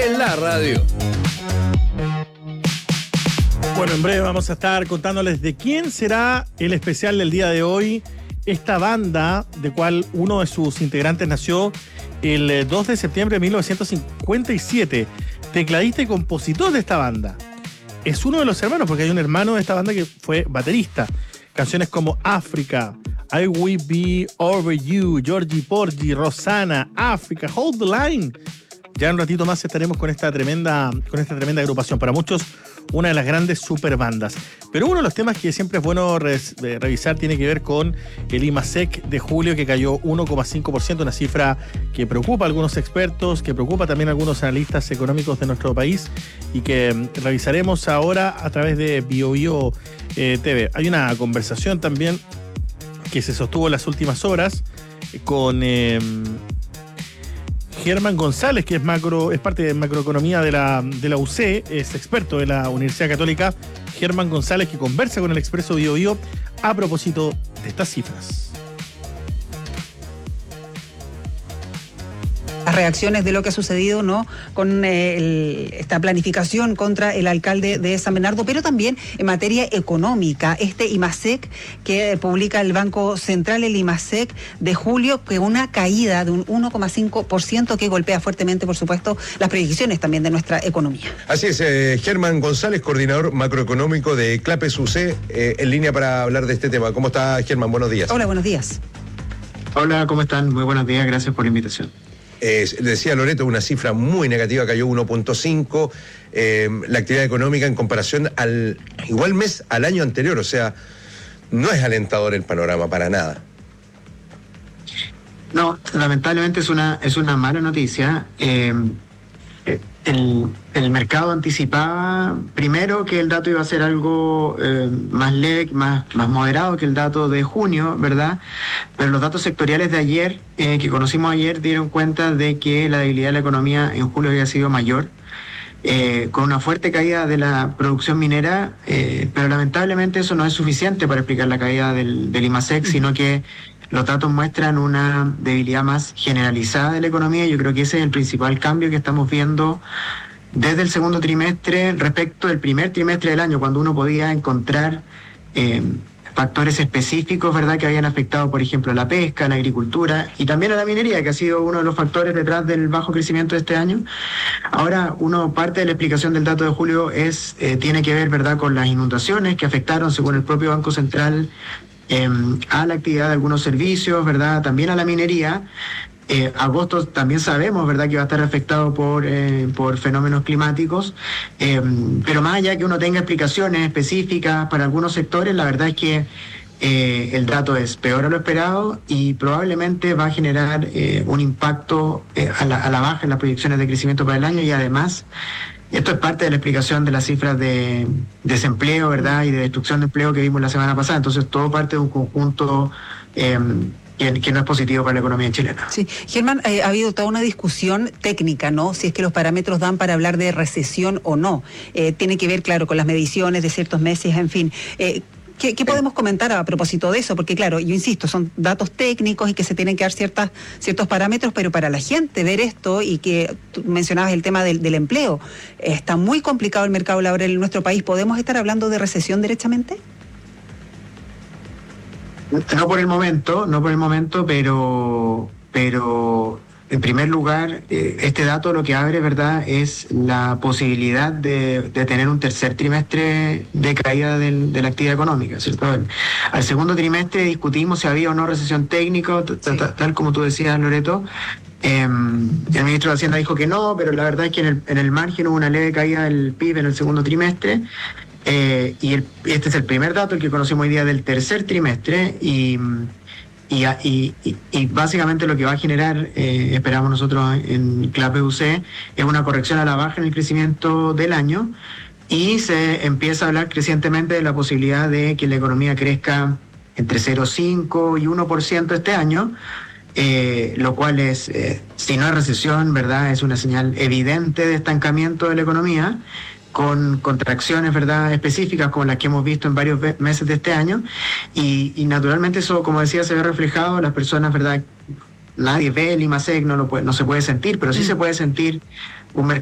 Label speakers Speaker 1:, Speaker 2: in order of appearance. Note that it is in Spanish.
Speaker 1: en la radio.
Speaker 2: Bueno, en breve vamos a estar contándoles de quién será el especial del día de hoy. Esta banda, de cual uno de sus integrantes nació el 2 de septiembre de 1957, tecladista y compositor de esta banda. Es uno de los hermanos, porque hay un hermano de esta banda que fue baterista. Canciones como África, I Will Be Over You, Georgie Porgy, Rosanna, África, Hold the Line. Ya en un ratito más estaremos con esta tremenda agrupación. Para muchos, una de las grandes super bandas. Pero uno de los temas que siempre es bueno revisar tiene que ver con el IMASEC de julio, que cayó 1,5%, una cifra que preocupa a algunos expertos, que preocupa también a algunos analistas económicos de nuestro país y que revisaremos ahora a través de BioBio TV. Hay una conversación también que se sostuvo en las últimas horas con Germán González, que es parte de macroeconomía de la UC, es experto de la Universidad Católica. Germán González, que conversa con el Expreso BioBio a propósito de estas cifras.
Speaker 3: Las reacciones de lo que ha sucedido, ¿no?, con esta planificación contra el alcalde de San Bernardo, pero también en materia económica. Este IMASEC que publica el Banco Central, el IMASEC de julio, que una caída de un 1,5% que golpea fuertemente, por supuesto, las proyecciones también de nuestra economía.
Speaker 4: Así es, Germán González, coordinador macroeconómico de CLAPES UC, en línea para hablar de este tema. ¿Cómo está, Germán? Buenos días.
Speaker 3: Hola, buenos días.
Speaker 5: Hola, ¿cómo están? Muy buenos días, gracias por la invitación.
Speaker 4: Decía Loreto, una cifra muy negativa, cayó 1,5%, la actividad económica en comparación al igual mes al año anterior, o sea, no es alentador el panorama para nada.
Speaker 5: No, lamentablemente es una mala noticia. El mercado anticipaba primero que el dato iba a ser algo más leve, más moderado que el dato de junio, ¿verdad? Pero los datos sectoriales de ayer, que conocimos ayer, dieron cuenta de que la debilidad de la economía en julio había sido mayor, con una fuerte caída de la producción minera, pero lamentablemente eso no es suficiente para explicar la caída del IMASEC, sino que los datos muestran una debilidad más generalizada de la economía. Yo creo que ese es el principal cambio que estamos viendo desde el segundo trimestre respecto del primer trimestre del año, cuando uno podía encontrar factores específicos, ¿verdad?, que habían afectado, por ejemplo, a la pesca, a la agricultura y también a la minería, que ha sido uno de los factores detrás del bajo crecimiento de este año. Ahora, parte de la explicación del dato de julio tiene que ver, ¿verdad?, con las inundaciones que afectaron, según el propio Banco Central, a la actividad de algunos servicios, ¿verdad?, también a la minería. Agosto también sabemos, ¿verdad?, que va a estar afectado por fenómenos climáticos, pero más allá que uno tenga explicaciones específicas para algunos sectores, la verdad es que el dato es peor a lo esperado y probablemente va a generar un impacto a la baja en las proyecciones de crecimiento para el año, y además esto es parte de la explicación de las cifras de desempleo, ¿verdad?, y de destrucción de empleo que vimos la semana pasada. Entonces todo parte de un conjunto que no es positivo para la economía chilena.
Speaker 3: Sí, Germán, ha habido toda una discusión técnica, ¿no?, si es que los parámetros dan para hablar de recesión o no. Tiene que ver, claro, con las mediciones de ciertos meses, en fin. ¿Qué podemos comentar a propósito de eso? Porque, claro, yo insisto, son datos técnicos y que se tienen que dar ciertos parámetros, pero para la gente ver esto, y que tú mencionabas el tema del empleo, está muy complicado el mercado laboral en nuestro país. ¿Podemos estar hablando de recesión derechamente?
Speaker 5: No por el momento, pero en primer lugar, este dato lo que abre, ¿verdad?, es la posibilidad de tener un tercer trimestre de caída de la actividad económica, ¿cierto? Al segundo trimestre discutimos si había o no recesión técnica, tal como tú decías, Loreto. El ministro de Hacienda dijo que no, pero la verdad es que en el margen hubo una leve caída del PIB en el segundo trimestre. Y este es el primer dato, el que conocemos hoy día, del tercer trimestre, y básicamente lo que va a generar, esperamos nosotros en CLAPES UC, es una corrección a la baja en el crecimiento del año, y se empieza a hablar crecientemente de la posibilidad de que la economía crezca entre 0,5 y 1% este año, lo cual es, si no es recesión, ¿verdad?, es una señal evidente de estancamiento de la economía, con contracciones, ¿verdad?, específicas como las que hemos visto en varios meses de este año, y naturalmente eso, como decía, se ve reflejado en las personas, ¿verdad? Nadie ve el IMASEC, no se puede sentir, pero sí se puede sentir un mercado